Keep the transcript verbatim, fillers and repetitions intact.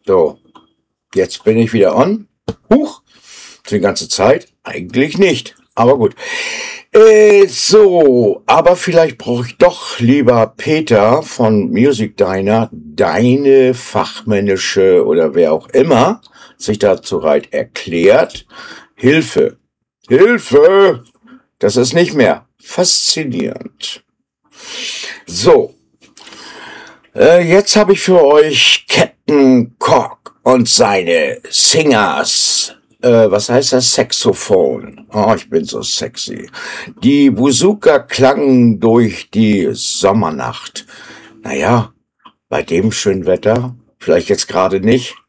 So, jetzt bin ich wieder on. Huch, die ganze Zeit? Eigentlich nicht, aber gut. Äh, so, aber vielleicht brauche ich doch, lieber Peter von Music Diner, deine fachmännische oder wer auch immer sich dazu bereit erklärt. Hilfe, Hilfe, das ist nicht mehr faszinierend. So, äh, jetzt habe ich für euch Captain Cork und seine Singers. Äh, was heißt das? Saxophon. Oh, ich bin so sexy. Die Buzuka klangen durch die Sommernacht. Naja, bei dem schönen Wetter, vielleicht jetzt gerade nicht,